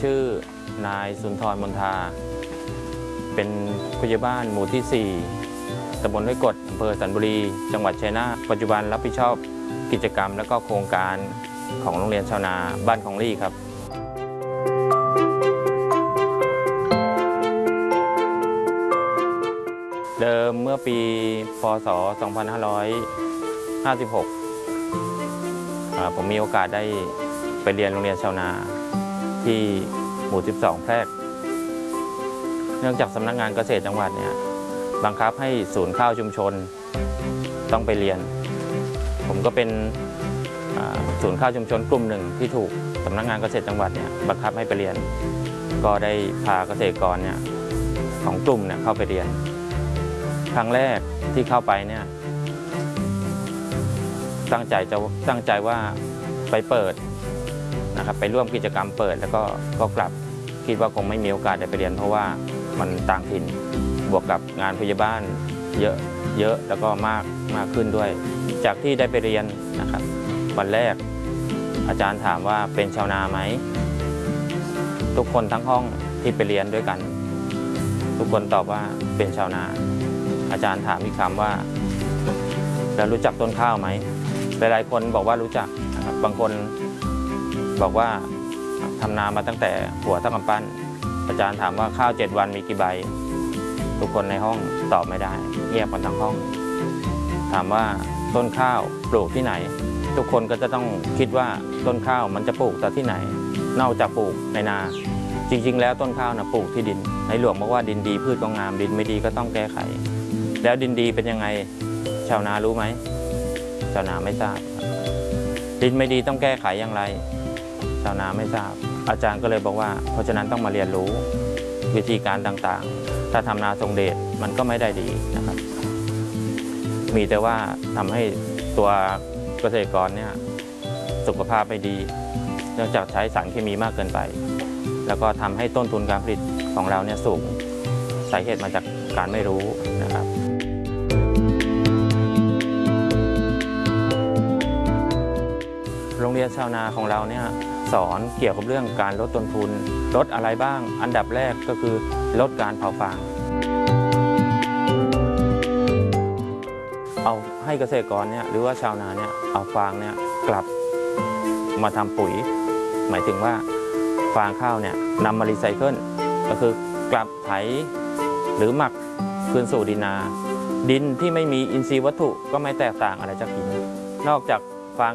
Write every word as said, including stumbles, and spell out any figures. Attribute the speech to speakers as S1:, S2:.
S1: ชื่อนายสุนทรมนทาเป็นผู้ใหญ่บ้านหมู่ที่สี่ตำบลห้วยกดอำเภอสันบุรีจังหวัดชัยนาทปัจจุบันรับผิดชอบกิจกรรมและก็โครงการของโรงเรียนชาวนาบ้านของลี่ครับเดิมเมื่อปีพ.ศ. สองพันห้าร้อยห้าสิบหกผมมีโอกาสได้ไปเรียนโรงเรียนชาวนาที่หมู่สิบสองแพรกเนื่องจากสำนักงานเกษตรจังหวัดเนี่ยบังคับให้ศูนย์ข้าวชุมชนต้องไปเรียนผมก็เป็นศูนย์ข้าวชุมชนกลุ่มหนึ่งที่ถูกสำนักงานเกษตรจังหวัดเนี่ยบังคับให้ไปเรียนก็ได้พาเกษตรกรเนี่ยของกลุ่มเนี่ยเข้าไปเรียนครั้งแรกที่เข้าไปเนี่ยตั้งใจจะตั้งใจว่าไปเปิดนะครับไปร่วมกิจกรรมเปิดแล้วก็ก็กลับคิดว่าคงไม่มีโอกาสได้ไปเรียนเพราะว่ามันต่างถิ่นบวกกับงานพยาบาลเยอะเยอะแล้วก็มากมากขึ้นด้วยจากที่ได้ไปเรียนนะครับวันแรกอาจารย์ถามว่าเป็นชาวนาไหมทุกคนทั้งห้องที่ไปเรียนด้วยกันทุกคนตอบว่าเป็นชาวนาอาจารย์ถามอีกคำว่าแล้วรู้จักต้นข้าวไหมหลายๆคนบอกว่ารู้จักนะครับบางคนบอกว่าทำนามาตั้งแต่หัวเท่ากำปั้นอาจารย์ถามว่าข้าวเจ็ดวันมีกี่ใบทุกคนในห้องตอบไม่ได้เงียบกันทั้งห้องถามว่าต้นข้าวปลูกที่ไหนทุกคนก็จะต้องคิดว่าต้นข้าวมันจะปลูกแต่ที่ไหนนอกจากปลูกในนาจริงๆแล้วต้นข้าวนะปลูกที่ดินในหลวงบอกว่าดินดีพืชก็งามดินไม่ดีก็ต้องแก้ไขแล้วดินดีเป็นยังไงชาวนารู้ไหมชาวนาไม่ทราบดินไม่ดีต้องแก้ไขอย่างไรชาวนาไม่ทราบอาจารย์ก็เลยบอกว่าเพราะฉะนั้นต้องมาเรียนรู้วิธีการต่างๆถ้าทำนาทรงเดชมันก็ไม่ได้ดีนะครับมีแต่ว่าทำให้ตัวเกษตรกรเนี่ยสุขภาพไม่ดีเนื่องจากใช้สารเคมีมากเกินไปแล้วก็ทำให้ต้นทุนการผลิตของเราเนี่ยสูงสาเหตุมาจากการไม่รู้นะครับโรงเรียนชาวนาของเราเนี่ยสอนเกี่ยวกับเรื่องการลดต้นทุนลดอะไรบ้างอันดับแรกก็คือลดการเผาฟางเอาให้เกษตรกรเนี่ยหรือว่าชาวนาเนี่ยเอาฟางเนี่ยกลับมาทำปุ๋ยหมายถึงว่าฟางข้าวเนี่ยนำมารีไซเคิลก็คือกลับไถหรือหมักคืนสู่ดินนาดินที่ไม่มีอินทรีย์วัตถุก็ไม่แตกต่างอะไรจากหินนอกจาก